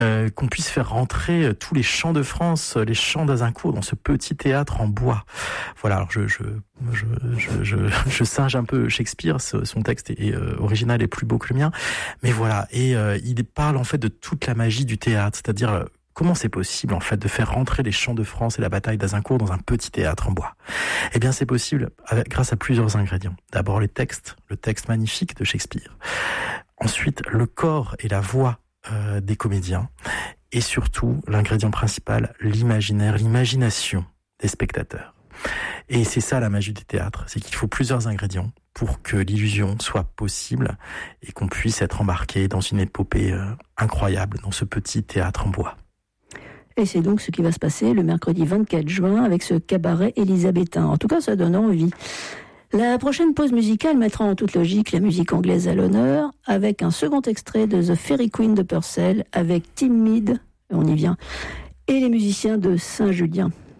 qu'on puisse faire rentrer tous les chants de France, les chants d'Azincourt dans ce petit théâtre en bois. Voilà, alors je singe un peu Shakespeare, son texte est original et plus beau que le mien, mais voilà, et il parle en fait de toute la magie du théâtre, c'est-à-dire comment c'est possible en fait de faire rentrer les chants de France et la bataille d'Azincourt dans un petit théâtre en bois. Eh bien c'est possible grâce à plusieurs ingrédients. D'abord le texte magnifique de Shakespeare. Ensuite le corps et la voix des comédiens, et surtout l'ingrédient principal, l'imaginaire, l'imagination des spectateurs. Et c'est ça la magie du théâtre, c'est qu'il faut plusieurs ingrédients pour que l'illusion soit possible et qu'on puisse être embarqué dans une épopée incroyable dans ce petit théâtre en bois. Et c'est donc ce qui va se passer le mercredi 24 juin avec ce cabaret élisabétain. En tout cas, ça donne envie. La prochaine pause musicale mettra en toute logique la musique anglaise à l'honneur avec un second extrait de The Fairy Queen de Purcell avec Tim Mead, on y vient, et les musiciens de Saint-Julien.